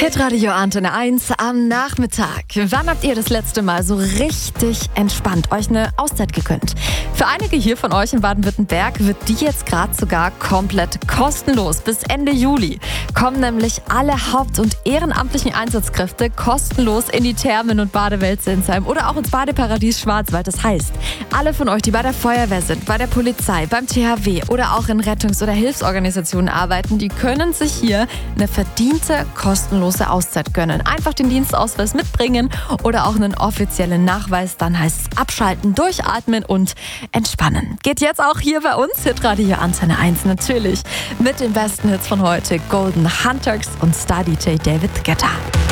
Hitradio Antenne 1 am Nachmittag. Wann habt ihr das letzte Mal so richtig entspannt euch eine Auszeit gegönnt? Für einige hier von euch in Baden-Württemberg wird die jetzt gerade sogar komplett kostenlos. Bis Ende Juli kommen nämlich alle haupt- und ehrenamtlichen Einsatzkräfte kostenlos in die Thermen- und Badewelt Sinsheim oder auch ins Badeparadies Schwarzwald. Das heißt, alle von euch, die bei der Feuerwehr sind, bei der Polizei, beim THW oder auch in Rettungs- oder Hilfsorganisationen arbeiten, die können sich hier eine verdiente, kostenlose Auszeit gönnen. Einfach den Dienstausweis mitbringen oder auch einen offiziellen Nachweis. Dann heißt es abschalten, durchatmen und entspannen. Geht jetzt auch hier bei uns, Hitradio Antenne 1 natürlich. Mit den besten Hits von heute, Golden Hunters und Star DJ David Guetta.